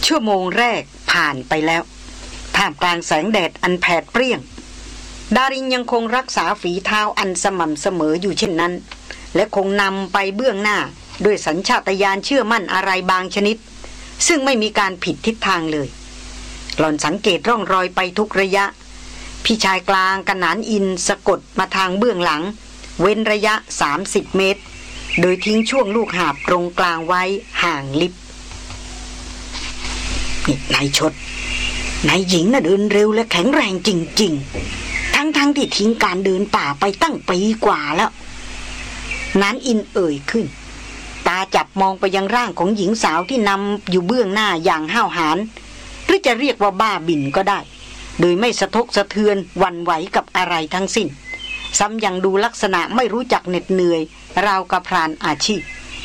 ชั่วโมงแรกผ่านไปแล้วท่ามกลางแสงแดดอันแผดเปรี้ยงดารินยังคงรักษาฝีเท้าอันสม่ำเสมออยู่เช่นนั้นและคงนำไปเบื้องหน้าด้วยสัญชาตญาณเชื่อมั่นอะไรบางชนิดซึ่งไม่มีการผิดทิศทางเลยหล่อนสังเกตร่องรอยไปทุกระยะพี่ชายกลางกนานอินสะกดมาทางเบื้องหลังเว้นระยะ30 เมตรโดยทิ้งช่วงลูกหาบตรงกลางไว้ห่างลิบนายชดนายหญิงน่ะเดินเร็วและแข็งแรงจริงๆทั้งที่ทิ้งการเดินป่าไปตั้งปีกว่าแล้วนานอินเอ่ยขึ้นตาจับมองไปยังร่างของหญิงสาวที่นำอยู่เบื้องหน้าอย่างห้าวหาญหรือจะเรียกว่าบ้าบิ่นก็ได้โดยไม่สะทกสะเทือนหวั่นไหวกับอะไรทั้งสิ้นซ้ำยังดูลักษณะไม่รู้จักเหน็ดเหนื่อยราวกับพรานอาชีพ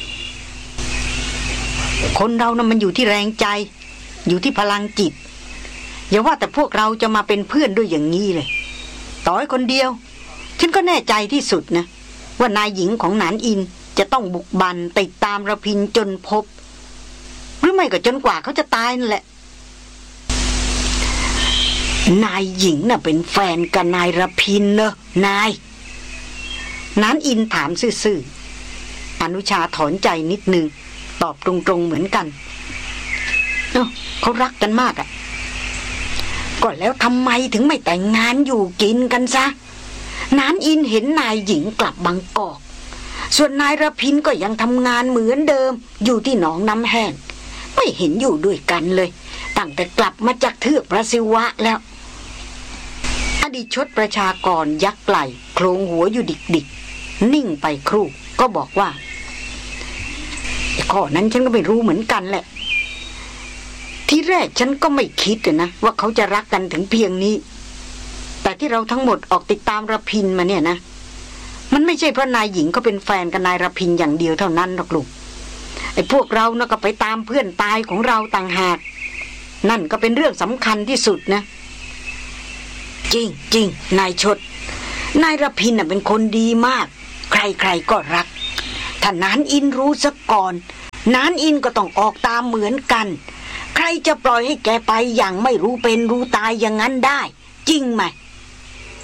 คนเรานะมันอยู่ที่แรงใจอยู่ที่พลังจิตอย่าว่าแต่พวกเราจะมาเป็นเพื่อนด้วยอย่างนี้เลยต่อให้คนเดียวฉันก็แน่ใจที่สุดนะว่านายหญิงของหนานอินจะต้องบุกบันติดตามระพินจนพบหรือไม่ก็จนกว่าเขาจะตายนั่นแหละนายหญิงน่ะเป็นแฟนกับนายระพินเนอะนายนานอินถามซื่อๆอนุชาถอนใจนิดนึงตอบตรงๆเหมือนกันเขารักกันมากอ่ะก็แล้วทำไมถึงไม่แต่งงานอยู่กินกันซะนานอินเห็นนายหญิงกลับบางกอกส่วนนายระพินก็ยังทำงานเหมือนเดิมอยู่ที่หนองน้ำแห้งไม่เห็นอยู่ด้วยกันเลยตั้งแต่กลับมาจากเทือกพระศิวะแล้วอดีตชดประชากรยักไหล่โครงหัวอยู่ดิกๆนิ่งไปครู่ก็บอกว่าข้อนั้นฉันก็ไม่รู้เหมือนกันแหละที่แรกฉันก็ไม่คิดนะว่าเขาจะรักกันถึงเพียงนี้แต่ที่เราทั้งหมดออกติดตามระพินมาเนี่ยนะมันไม่ใช่เพราะนายหญิงเขาเป็นแฟนกับนายระพินอย่างเดียวเท่านั้นหรอกลูกไอ้พวกเรานะก็ไปตามเพื่อนตายของเราต่างหากนั่นก็เป็นเรื่องสำคัญที่สุดนะจริงนายชดนายระพินน่ะเป็นคนดีมากใครๆก็รักถ้านานอินรู้ซะก่อนนานอินก็ต้องออกตามเหมือนกันใครจะปล่อยให้แกไปอย่างไม่รู้เป็นรู้ตายอย่างนั้นได้จริงไหม